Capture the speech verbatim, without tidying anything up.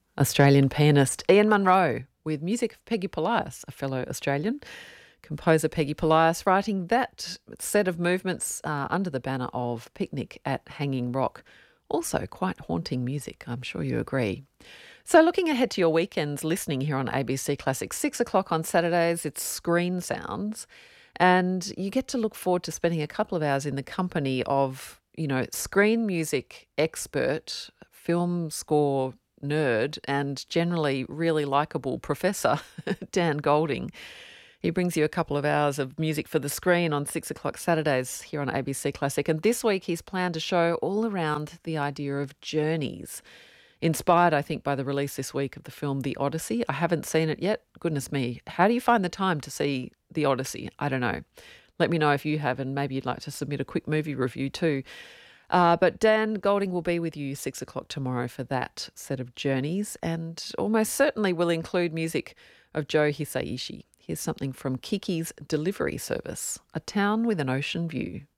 Australian pianist Ian Munro with music of Peggy Polias, a fellow Australian. Composer Peggy Polias writing that set of movements uh, under the banner of Picnic at Hanging Rock. Also quite haunting music, I'm sure you agree. So looking ahead to your weekends listening here on A B C Classic, six o'clock on Saturdays, it's Screen Sounds. And you get to look forward to spending a couple of hours in the company of, you know, screen music expert, film score nerd, and generally really likeable professor, Dan Golding. He brings you a couple of hours of music for the screen on six o'clock Saturdays here on A B C Classic. And this week he's planned a show all around the idea of journeys. Inspired, I think, by the release this week of the film The Odyssey. I haven't seen it yet. Goodness me. How do you find the time to see The Odyssey? I don't know. Let me know if you have, and maybe you'd like to submit a quick movie review too. Uh, but Dan Golding will be with you six o'clock tomorrow for that set of journeys, and almost certainly will include music of Joe Hisaishi. Here's something from Kiki's Delivery Service, A Town with an Ocean View.